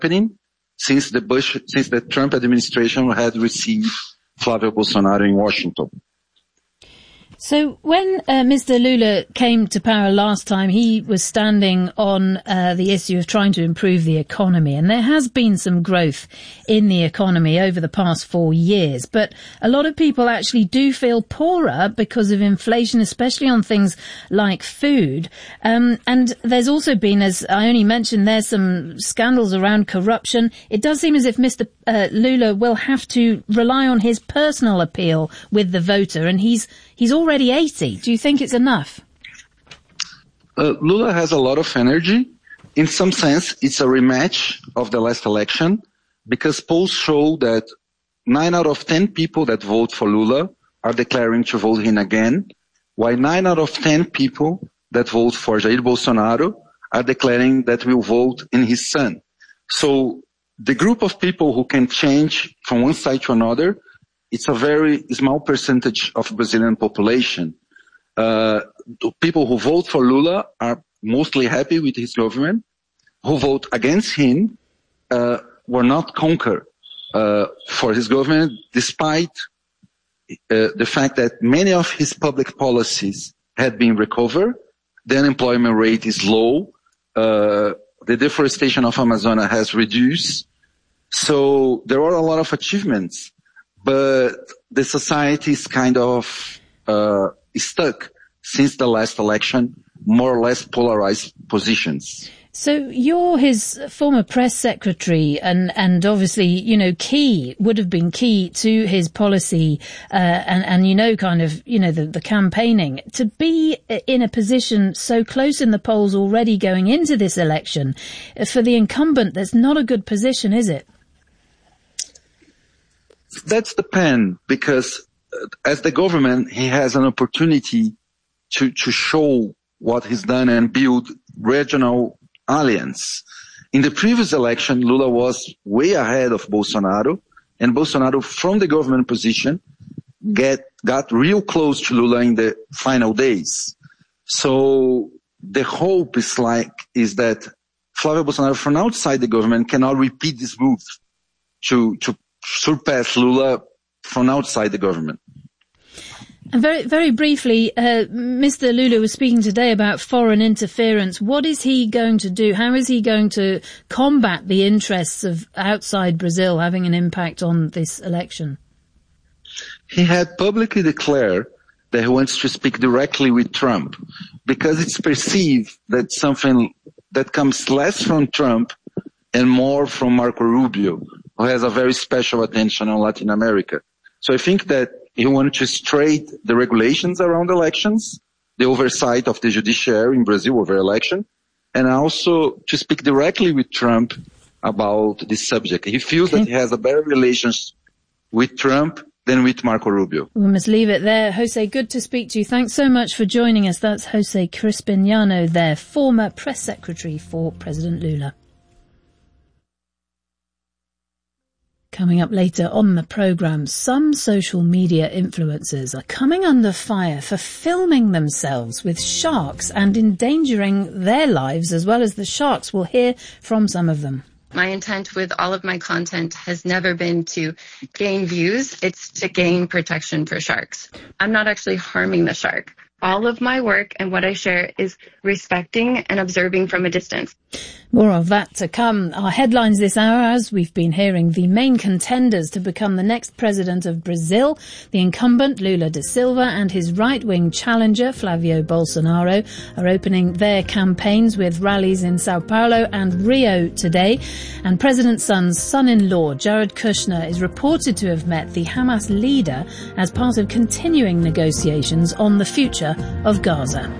happening since the Trump administration had received Flávio Bolsonaro in Washington. So when Mr. Lula came to power last time, he was standing on the issue of trying to improve the economy. And there has been some growth in the economy over the past 4 years. But a lot of people actually do feel poorer because of inflation, especially on things like food. And there's also been, as I only mentioned, there's some scandals around corruption. It does seem as if Mr. Lula will have to rely on his personal appeal with the voter. And he's already 80. Do you think it's enough? Lula has a lot of energy. In some sense, it's a rematch of the last election because polls show that 9 out of 10 people that vote for Lula are declaring to vote him again, while 9 out of 10 people that vote for Jair Bolsonaro are declaring that will vote in his son. So the group of people who can change from one side to another, it's a very small percentage of Brazilian population. The people who vote for Lula are mostly happy with his government. Who vote against him were not conquered for his government, despite the fact that many of his public policies had been recovered. The unemployment rate is low. The deforestation of Amazonia has reduced. So there are a lot of achievements. But the society is kind of stuck since the last election, more or less polarized positions. So you're his former press secretary and obviously, would have been key to his policy, and the campaigning. To be in a position so close in the polls already going into this election, for the incumbent, that's not a good position, is it? That's the pen, because as the government, he has an opportunity to show what he's done and build regional alliance. In the previous election, Lula was way ahead of Bolsonaro, and Bolsonaro, from the government position, got real close to Lula in the final days. So the hope is that Flávio Bolsonaro from outside the government cannot repeat this move to surpass Lula from outside the government. And very, very briefly, Mr. Lula was speaking today about foreign interference. What is he going to do? How is he going to combat the interests of outside Brazil having an impact on this election? He had publicly declared that he wants to speak directly with Trump because it's perceived that something that comes less from Trump and more from Marco Rubio, who has a very special attention on Latin America. So I think that he wanted to straighten the regulations around elections, the oversight of the judiciary in Brazil over election, and also to speak directly with Trump about this subject. He feels that he has a better relations with Trump than with Marco Rubio. We must leave it there. Jose, good to speak to you. Thanks so much for joining us. That's Jose Crispiniano there, former press secretary for President Lula. Coming up later on the programme, some social media influencers are coming under fire for filming themselves with sharks and endangering their lives as well as the sharks. We'll hear from some of them. My intent with all of my content has never been to gain views. It's to gain protection for sharks. I'm not actually harming the shark. All of my work and what I share is respecting and observing from a distance. More of that to come. Our headlines this hour, as we've been hearing, the main contenders to become the next president of Brazil, the incumbent Lula da Silva and his right-wing challenger Flávio Bolsonaro, are opening their campaigns with rallies in Sao Paulo and Rio today. And President Son's son-in-law, Jared Kushner, is reported to have met the Hamas leader as part of continuing negotiations on the future of Gaza.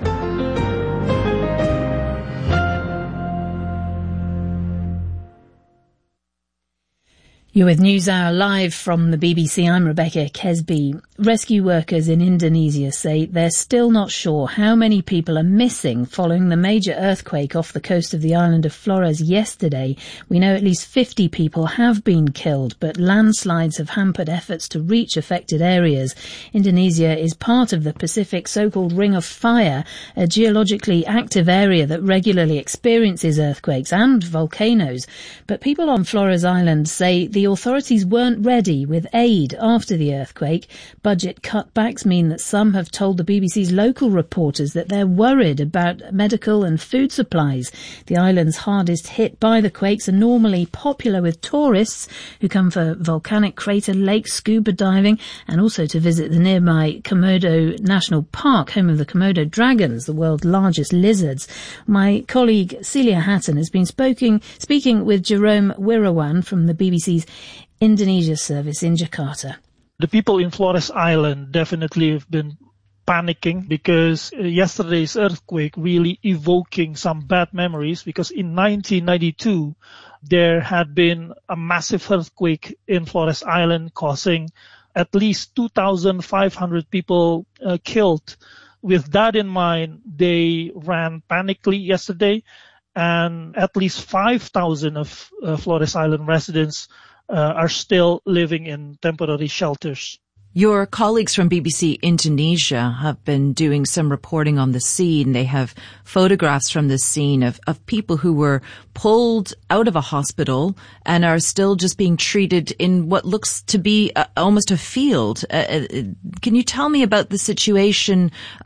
You're with NewsHour live from the BBC. I'm Rebecca Kesby. Rescue workers in Indonesia say they're still not sure how many people are missing following the major earthquake off the coast of the island of Flores yesterday. We know at least 50 people have been killed, but landslides have hampered efforts to reach affected areas. Indonesia is part of the Pacific so-called Ring of Fire, a geologically active area that regularly experiences earthquakes and volcanoes. But people on Flores Island say the authorities weren't ready with aid after the earthquake. Budget cutbacks mean that some have told the BBC's local reporters that they're worried about medical and food supplies. The islands hardest hit by the quakes are normally popular with tourists who come for volcanic crater lake scuba diving and also to visit the nearby Komodo National Park, home of the Komodo dragons, the world's largest lizards. My colleague Celia Hatton has been speaking with Jerome Wirawan from the BBC's Indonesia service in Jakarta. The people in Flores Island definitely have been panicking because yesterday's earthquake really evoking some bad memories, because in 1992 there had been a massive earthquake in Flores Island causing at least 2,500 people killed. With that in mind, they ran panically yesterday, and at least 5,000 of Flores Island residents are still living in temporary shelters. Your colleagues from BBC Indonesia have been doing some reporting on the scene. They have photographs from the scene of people who were pulled out of a hospital and are still just being treated in what looks to be almost a field. Can you tell me about the situation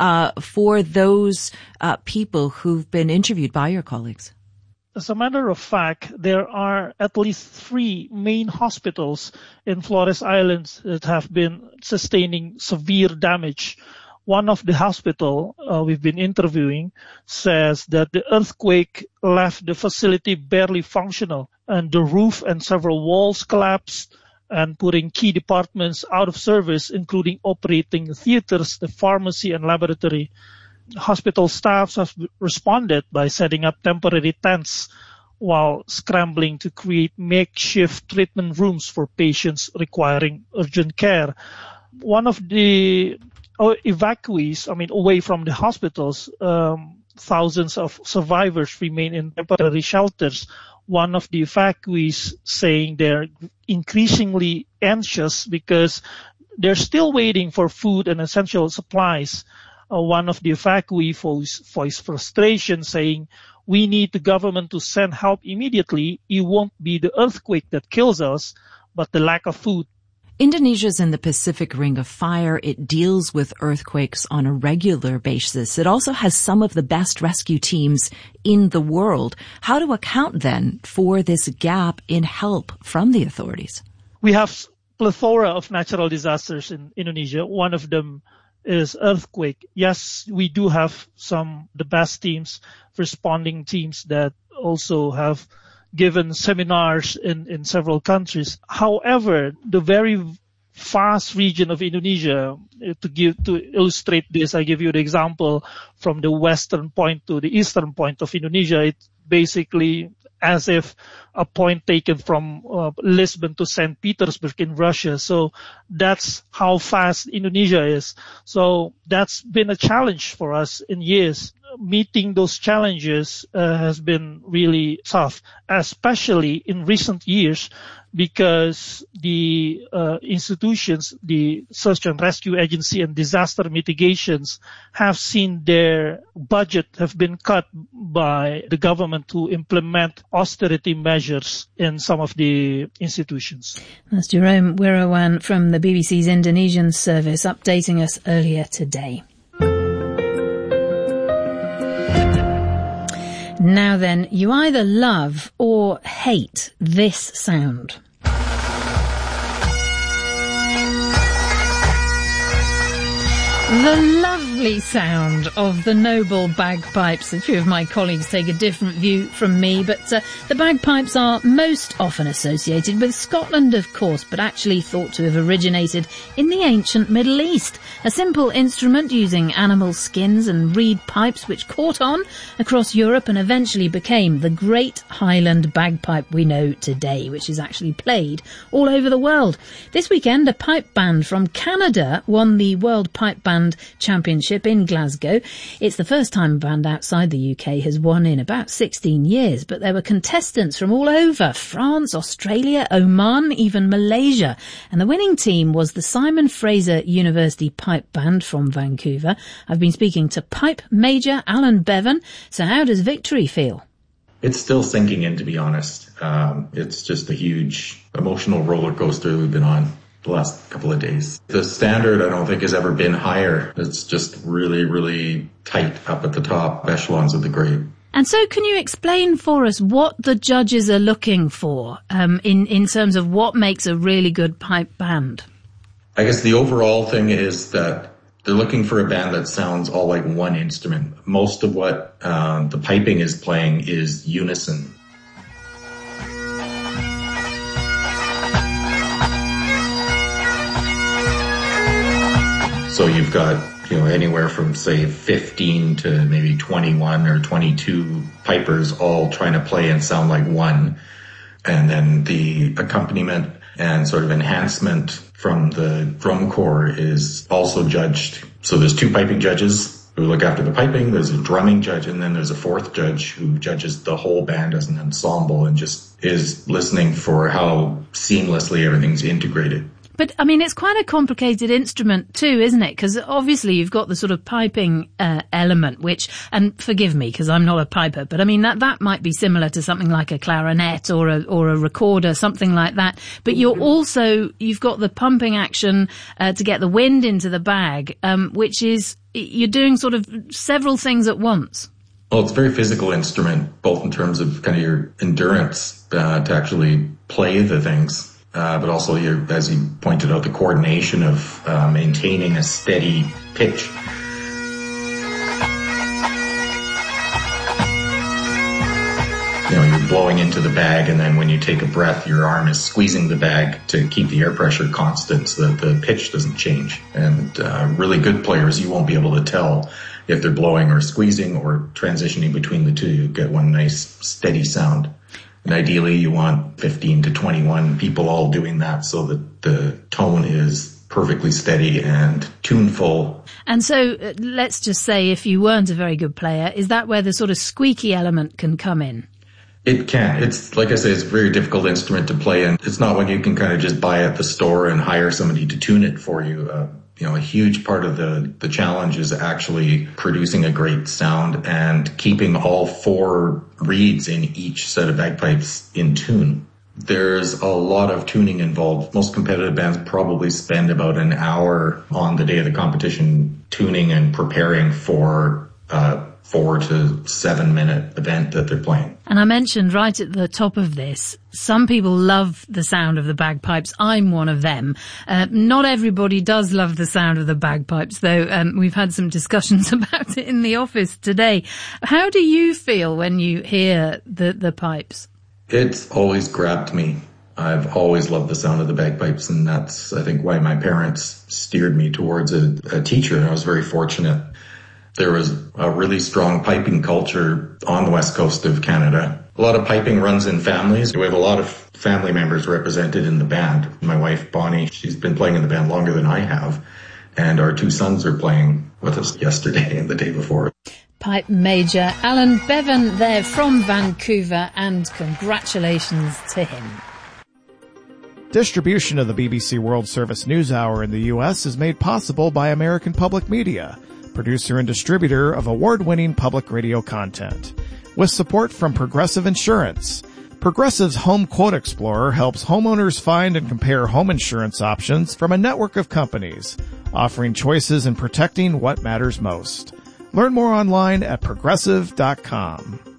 for those people who've been interviewed by your colleagues? As a matter of fact, there are at least 3 main hospitals in Flores Islands that have been sustaining severe damage. One of the hospital we've been interviewing says that the earthquake left the facility barely functional, and the roof and several walls collapsed and putting key departments out of service, including operating theaters, the pharmacy and laboratory. Hospital staffs have responded by setting up temporary tents while scrambling to create makeshift treatment rooms for patients requiring urgent care. One of the evacuees, away from the hospitals, thousands of survivors remain in temporary shelters. One of the evacuees saying they're increasingly anxious because they're still waiting for food and essential supplies. One of the evacuees voiced frustration, saying, "We need the government to send help immediately. It won't be the earthquake that kills us, but the lack of food." Indonesia's in the Pacific Ring of Fire. It deals with earthquakes on a regular basis. It also has some of the best rescue teams in the world. How to account then for this gap in help from the authorities? We have a plethora of natural disasters in Indonesia. One of them is earthquake. Yes, we do have the best teams, responding teams that also have given seminars in several countries. However, the very vast region of Indonesia, to illustrate this, I give you the example from the western point to the eastern point of Indonesia. It's basically as if a point taken from Lisbon to St. Petersburg in Russia. So that's how fast Indonesia is. So that's been a challenge for us in years. Meeting those challenges has been really tough, especially in recent years, because the institutions, the Search and Rescue Agency and disaster mitigations, have seen their budget have been cut by the government to implement austerity measures in some of the institutions. That's Jerome Wirawan from the BBC's Indonesian service updating us earlier today. Now then, you either love or hate this sound. The love lovely sound of the noble bagpipes. A few of my colleagues take a different view from me, but the bagpipes are most often associated with Scotland, of course, but actually thought to have originated in the ancient Middle East. A simple instrument using animal skins and reed pipes which caught on across Europe and eventually became the great Highland bagpipe we know today, which is actually played all over the world. This weekend, a pipe band from Canada won the World Pipe Band Championship in Glasgow. It's the first time a band outside the UK has won in about 16 years, but there were contestants from all over: France, Australia, Oman, even Malaysia. And the winning team was the Simon Fraser University Pipe Band from Vancouver. I've been speaking to Pipe Major Alan Bevan. So how does victory feel? It's still sinking in, to be honest. It's just a huge emotional roller coaster we've been on the last couple of days. The standard, I don't think, has ever been higher. It's just really, really tight up at the top echelons of the grade. And so can you explain for us what the judges are looking for in terms of what makes a really good pipe band? I guess the overall thing is that they're looking for a band that sounds all like one instrument. Most of what the piping is playing is unison. So you've got, anywhere from, say, 15 to maybe 21 or 22 pipers all trying to play and sound like one. And then the accompaniment and sort of enhancement from the drum corps is also judged. So there's two piping judges who look after the piping, there's a drumming judge, and then there's a fourth judge who judges the whole band as an ensemble and just is listening for how seamlessly everything's integrated. But, I mean, it's quite a complicated instrument too, isn't it? Because obviously you've got the sort of piping element, which, and forgive me because I'm not a piper, but I mean, that might be similar to something like a clarinet or a recorder, something like that. But you've got the pumping action to get the wind into the bag, which is, you're doing sort of several things at once. Well, it's a very physical instrument, both in terms of kind of your endurance to actually play the things. But also, as you pointed out, the coordination of maintaining a steady pitch. You're blowing into the bag, and then when you take a breath, your arm is squeezing the bag to keep the air pressure constant so that the pitch doesn't change. And really good players, you won't be able to tell if they're blowing or squeezing or transitioning between the two. You get one nice steady sound. And ideally, you want 15 to 21 people all doing that so that the tone is perfectly steady and tuneful. And so let's just say if you weren't a very good player, is that where the sort of squeaky element can come in? It can. It's, like I say, it's a very difficult instrument to play, and it's not one you can kind of just buy at the store and hire somebody to tune it for you. A huge part of the challenge is actually producing a great sound and keeping all four reeds in each set of bagpipes in tune. There's a lot of tuning involved. Most competitive bands probably spend about an hour on the day of the competition tuning and preparing for 4 to 7 minute event that they're playing. And I mentioned right at the top of this, some people love the sound of the bagpipes. I'm one of them. Not everybody does love the sound of the bagpipes, though. We've had some discussions about it in the office today. How do you feel when you hear the pipes? It's always grabbed me. I've always loved the sound of the bagpipes, and that's, I think, why my parents steered me towards a teacher. And I was very fortunate. There was a really strong piping culture on the west coast of Canada. A lot of piping runs in families. We have a lot of family members represented in the band. My wife, Bonnie, she's been playing in the band longer than I have. And our two sons are playing with us yesterday and the day before. Pipe Major Alan Bevan there from Vancouver, and congratulations to him. Distribution of the BBC World Service News Hour in the U.S. is made possible by American Public Media, producer and distributor of award-winning public radio content, with support from Progressive Insurance. Progressive's Home Quote Explorer helps homeowners find and compare home insurance options from a network of companies, offering choices and protecting what matters most. Learn more online at progressive.com.